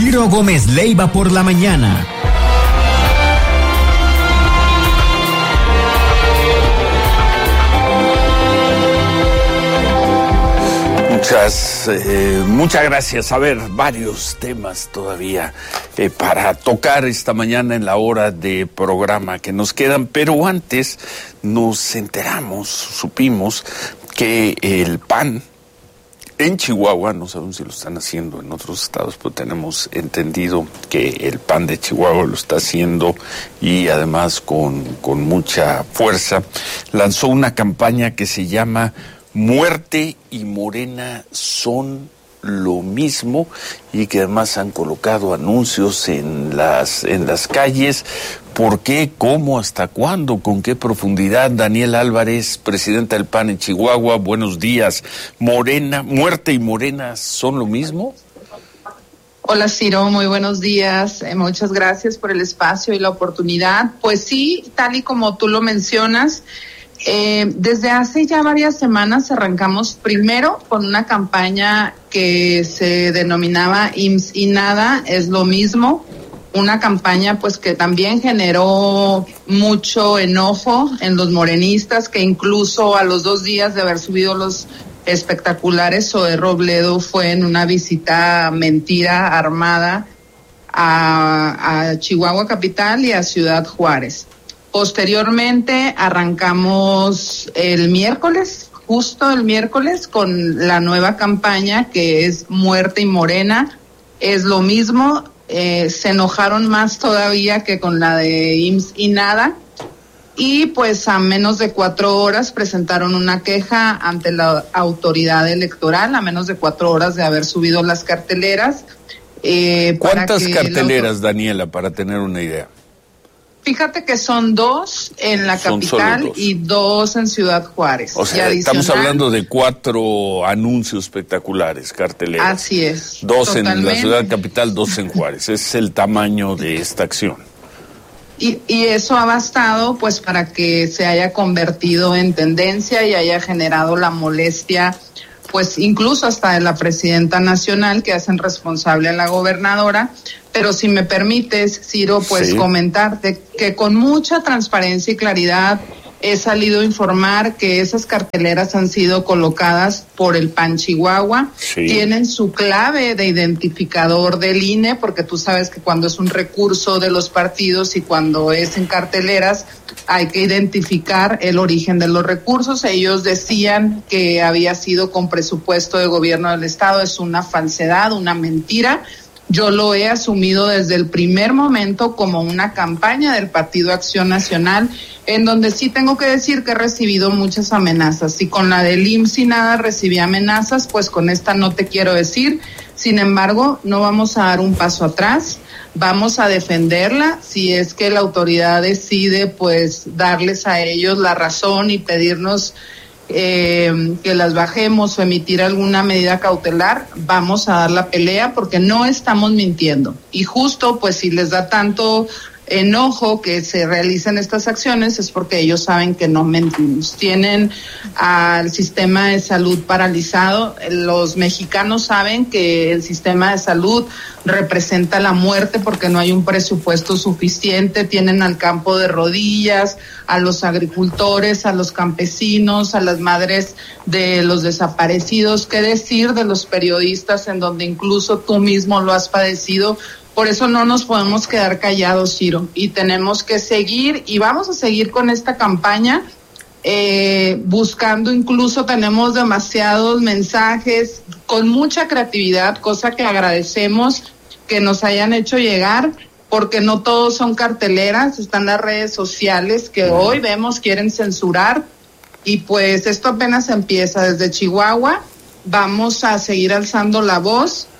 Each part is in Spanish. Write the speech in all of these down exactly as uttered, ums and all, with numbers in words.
Ciro Gómez Leiva por la mañana. Muchas, eh, muchas gracias. A ver, varios temas todavía eh, para tocar esta mañana en la hora de programa que nos quedan, pero antes nos enteramos, supimos que el P A N en Chihuahua, no sabemos si lo están haciendo en otros estados, pero tenemos entendido que el P A N de Chihuahua lo está haciendo y además con, con mucha fuerza, lanzó una campaña que se llama Muerte y Morena son lo mismo, y que además han colocado anuncios en las en las calles. ¿Por qué? ¿Cómo? ¿Hasta cuándo? ¿Con qué profundidad? Daniel Álvarez, presidenta del P A N en Chihuahua, buenos días. Morena, Muerte y Morena son lo mismo. Hola Ciro, muy buenos días. Eh, muchas gracias por el espacio y la oportunidad. Pues sí, tal y como tú lo mencionas, Eh, desde hace ya varias semanas arrancamos primero con una campaña que se denominaba I M S S y nada es lo mismo, una campaña pues que también generó mucho enojo en los morenistas, que incluso a los dos días de haber subido los espectaculares, Zoé Robledo fue en una visita mentira armada a, a Chihuahua capital y a Ciudad Juárez. Posteriormente arrancamos el miércoles, justo el miércoles, con la nueva campaña que es Muerte y Morena, es lo mismo. Eh, se enojaron más todavía que con la de I M S S y nada, y pues a menos de cuatro horas presentaron una queja ante la autoridad electoral, a menos de cuatro horas de haber subido las carteleras. Eh, ¿Cuántas carteleras, autor... Daniela, para tener una idea? Fíjate que son dos en la son capital dos. Y dos en Ciudad Juárez. O sea, estamos hablando de cuatro anuncios espectaculares, carteleras. Así es. Dos totalmente. En la ciudad capital, dos en Juárez. Ese es el tamaño de esta acción. Y, y eso ha bastado pues para que se haya convertido en tendencia y haya generado la molestia, pues incluso hasta de la presidenta nacional, que hacen responsable a la gobernadora. Pero si me permites, Ciro, pues sí, comentarte que con mucha transparencia y claridad he salido a informar que esas carteleras han sido colocadas por el P A N Chihuahua, sí. Tienen su clave de identificador del I N E, porque tú sabes que cuando es un recurso de los partidos y cuando es en carteleras hay que identificar el origen de los recursos. Ellos decían que había sido con presupuesto de gobierno del estado, es una falsedad, una mentira. Yo lo he asumido desde el primer momento como una campaña del Partido Acción Nacional, en donde sí tengo que decir que he recibido muchas amenazas. Si con la del I M S S y nada recibí amenazas, pues con esta no te quiero decir. Sin embargo, no vamos a dar un paso atrás, vamos a defenderla. Si es que la autoridad decide pues darles a ellos la razón y pedirnos Eh, que las bajemos o emitir alguna medida cautelar, vamos a dar la pelea porque no estamos mintiendo. Y justo pues si les da tanto enojo que se realicen estas acciones es porque ellos saben que no mentimos. Tienen al sistema de salud paralizado. Los mexicanos saben que el sistema de salud representa la muerte porque no hay un presupuesto suficiente. Tienen al campo de rodillas, a los agricultores, a los campesinos, a las madres de los desaparecidos. ¿Qué decir de los periodistas, en donde incluso tú mismo lo has padecido? Por eso no nos podemos quedar callados, Ciro, y tenemos que seguir, y vamos a seguir con esta campaña, eh, buscando, incluso tenemos demasiados mensajes con mucha creatividad, cosa que agradecemos que nos hayan hecho llegar, porque no todos son carteleras, están las redes sociales que hoy vemos quieren censurar, y pues esto apenas empieza desde Chihuahua. Vamos a seguir alzando la voz.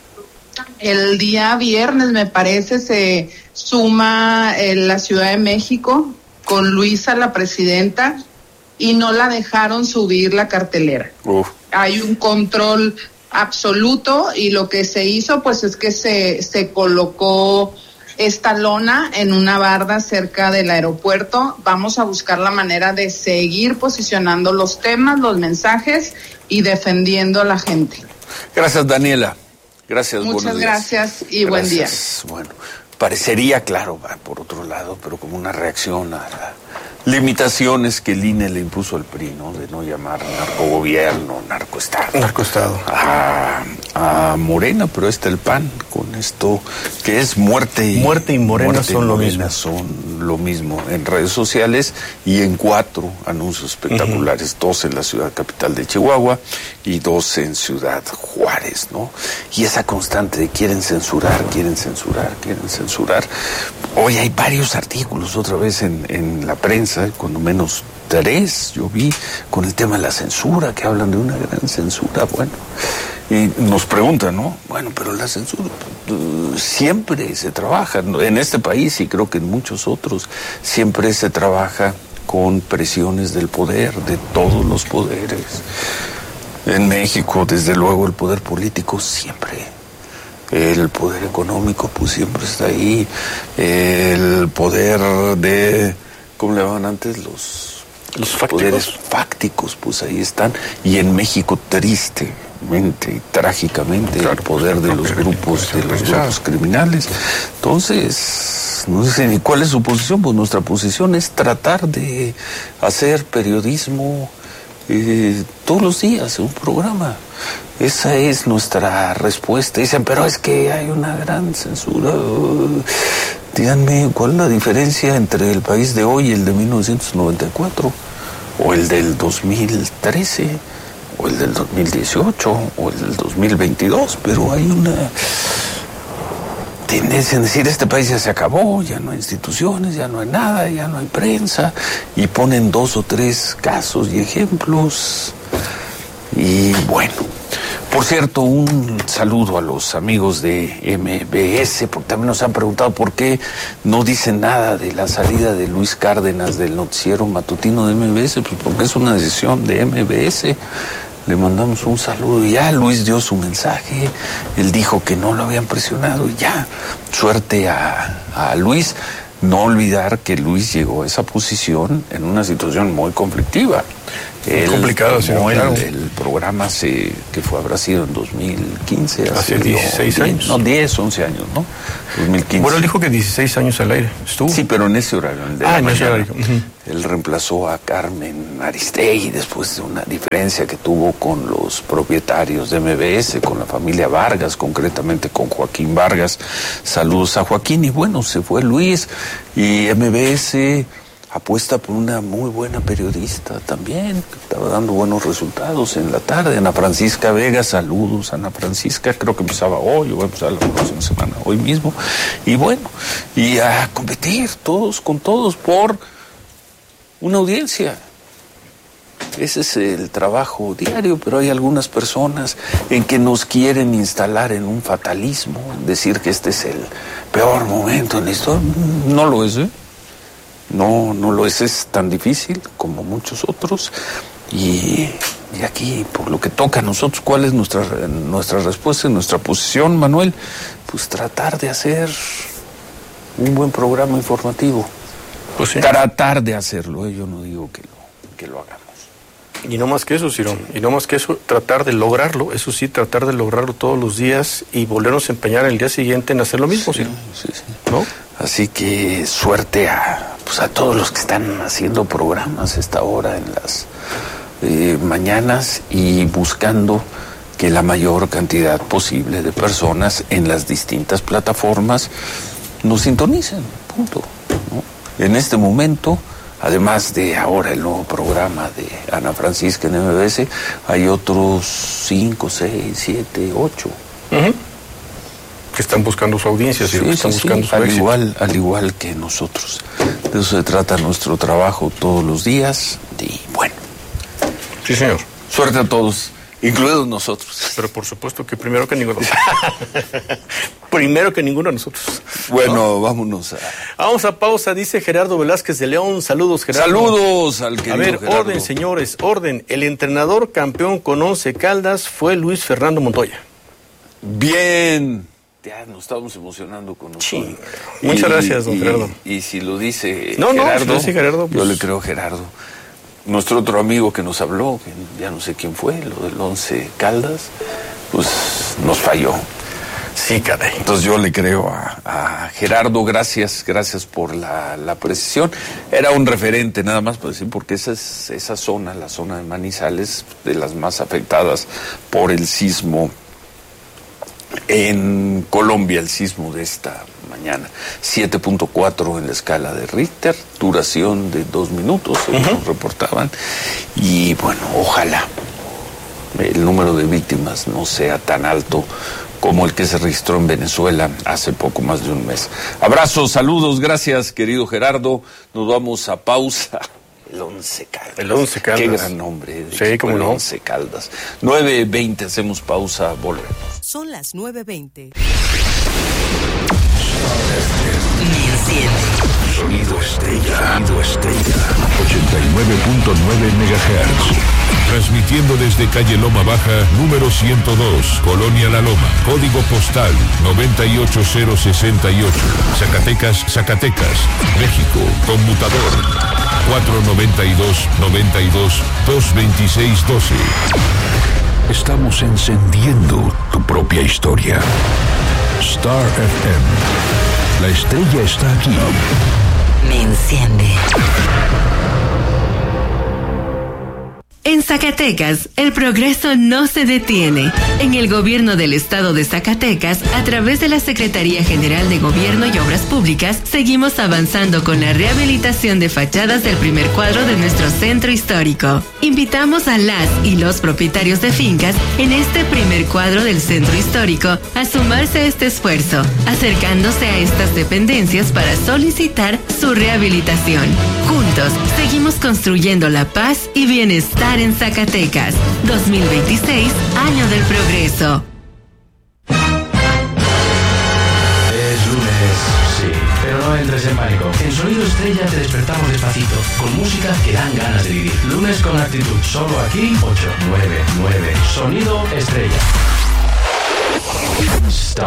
El día viernes, me parece, se suma eh, la Ciudad de México con Luisa, la presidenta, y no la dejaron subir la cartelera. Uf. Hay un control absoluto, y lo que se hizo pues es que se, se colocó esta lona en una barda cerca del aeropuerto. Vamos a buscar la manera de seguir posicionando los temas, los mensajes y defendiendo a la gente. Gracias, Daniela. Gracias, Muchas buenos días. gracias y buen día. Gracias. Bueno, parecería, claro, va por otro lado, pero como una reacción a las limitaciones que el I N E le impuso al P R I, ¿no? De no llamar narcogobierno, narcoestado. Narcoestado. A, a Morena, pero está el P A N con esto que es muerte y... Muerte y Morena muerte son y lo Morena mismo. son lo mismo en redes sociales y en cuatro anuncios espectaculares, uh-huh. dos en la ciudad capital de Chihuahua y dos en Ciudad Juárez, ¿no? Y esa constante de quieren censurar, quieren censurar, quieren censurar. Hoy hay varios artículos otra vez en, en la prensa, cuando menos tres yo vi, con el tema de la censura, que hablan de una gran censura, bueno, y nos preguntan, ¿no? Bueno, pero la censura uh, siempre se trabaja, en este país y creo que en muchos otros, siempre se trabaja con presiones del poder, de todos los poderes. En México, desde luego, el poder político siempre. El poder económico, pues siempre está ahí. El poder de, ¿cómo le llamaban antes? Los, los fácticos. poderes fácticos, pues ahí están. Y en México, tristemente y trágicamente, claro, el poder de los grupos, de los grupos criminales. Entonces, no sé ni cuál es su posición, pues nuestra posición es tratar de hacer periodismo eh, todos los días, un programa. Esa es nuestra respuesta. Dicen, pero es que hay una gran censura. Díganme, ¿cuál es la diferencia entre el país de hoy y el de mil novecientos noventa y cuatro? ¿O el del dos mil trece? ¿O el del dos mil dieciocho? ¿O el del dos mil veintidós? Pero hay una tendencia en decir, este país ya se acabó, ya no hay instituciones, ya no hay nada, ya no hay prensa. Y ponen dos o tres casos y ejemplos. Y bueno, por cierto, un saludo a los amigos de M B S, porque también nos han preguntado por qué no dicen nada de la salida de Luis Cárdenas del noticiero matutino de M B S, pues porque es una decisión de M B S. Le mandamos un saludo y ya Luis dio su mensaje, él dijo que no lo habían presionado y ya, suerte a, a Luis. No olvidar que Luis llegó a esa posición en una situación muy conflictiva. Muy complicado, sí, claro. El, el programa se, que fue, habrá sido en dos mil quince. Hace, hace dieciséis años. No, diez, once años, ¿no? dos mil quince. Bueno, él dijo que dieciséis años al aire estuvo. Sí, pero en ese horario. En ah, en ese horario. Uh-huh. Él reemplazó a Carmen Aristegui después de una diferencia que tuvo con los propietarios de M B S, con la familia Vargas, concretamente con Joaquín Vargas. Saludos a Joaquín. Y bueno, se fue Luis y M B S apuesta por una muy buena periodista también, que estaba dando buenos resultados en la tarde. Ana Francisca Vega, saludos Ana Francisca, creo que empezaba hoy, o va a empezar la próxima semana, hoy mismo. Y bueno, y a competir todos con todos por una audiencia. Ese es el trabajo diario, pero hay algunas personas en que nos quieren instalar en un fatalismo, decir que este es el peor momento en la historia. No lo es, ¿eh? No, no lo es, es tan difícil como muchos otros. Y, y aquí, por lo que toca a nosotros, ¿cuál es nuestra, nuestra respuesta, nuestra posición, Manuel? Pues tratar de hacer un buen programa informativo. Pues sí. Tratar de hacerlo, ¿eh? Yo no digo que lo, que lo hagamos. Y no más que eso, Cirón, y no más que eso, tratar de lograrlo, eso sí, tratar de lograrlo todos los días y volvernos a empeñar el día siguiente en hacer lo mismo, sí, Cirón. Sí, sí. ¿No? Así que suerte a, pues a todos los que están haciendo programas a esta hora en las eh, mañanas y buscando que la mayor cantidad posible de personas en las distintas plataformas nos sintonicen, punto, ¿no? En este momento, además de ahora el nuevo programa de Ana Francisca en M B S, hay otros cinco, seis, siete, ocho. Uh-huh. Que están buscando su audiencia, sí, que están sí, buscando sí, su al éxito. igual, al igual que nosotros. De eso se trata nuestro trabajo todos los días y bueno. Sí, señor. Suerte a todos, incluidos nosotros. Pero por supuesto que primero que ninguno. Primero que ninguno de nosotros. Bueno, ¿no? vámonos a... Vamos a pausa, dice Gerardo Velázquez de León. Saludos, Gerardo. Saludos al querido A ver, Gerardo. orden, señores, orden. El entrenador campeón con Once Caldas fue Luis Fernando Montoya. Bien. Ya nos estamos emocionando con nosotros. Sí. Muchas gracias, don y, Gerardo. Y si lo dice no, Gerardo, no, si lo dice Gerardo, pues... yo le creo a Gerardo. Nuestro otro amigo que nos habló, que ya no sé quién fue, lo del Once Caldas, pues nos falló. Sí, caray. Entonces yo le creo a, a Gerardo, gracias, gracias por la, la precisión. Era un referente nada más por decir, porque esa es esa zona, la zona de Manizales, de las más afectadas por el sismo en Colombia, el sismo de esta mañana. siete punto cuatro en la escala de Richter, duración de dos minutos, según uh-huh. nos reportaban. Y bueno, ojalá el número de víctimas no sea tan alto como el que se registró en Venezuela hace poco más de un mes. Abrazos, saludos, gracias, querido Gerardo. Nos vamos a pausa. El Once Caldas. El Once Caldas. Qué gran nombre. Sí, como el no. Once Caldas. nueve veinte, hacemos pausa, volvemos. Son las nueve veinte. Sonido Estella. Sonido Estella. ochenta y nueve punto nueve megahertz. Transmitiendo desde calle Loma Baja, número ciento dos, Colonia La Loma. Código postal noventa y ocho cero sesenta y ocho. Zacatecas, Zacatecas. México. Conmutador cuatro noventa y dos, noventa y dos, dos veintiséis doce. Estamos encendiendo tu propia historia. Star F M. La estrella está aquí. Me enciende. En Zacatecas, el progreso no se detiene. En el gobierno del estado de Zacatecas, a través de la Secretaría General de Gobierno y Obras Públicas, seguimos avanzando con la rehabilitación de fachadas del primer cuadro de nuestro centro histórico. Invitamos a las y los propietarios de fincas en este primer cuadro del centro histórico a sumarse a este esfuerzo, acercándose a estas dependencias para solicitar su rehabilitación. Juntos, seguimos construyendo la paz y bienestar en Zacatecas. dos mil veintiséis, año del progreso. Es lunes, sí, pero no entres en pánico. En Sonido Estrella te despertamos despacito, con música que dan ganas de vivir. Lunes con actitud, solo aquí, ocho nueve nueve. Sonido Estrella.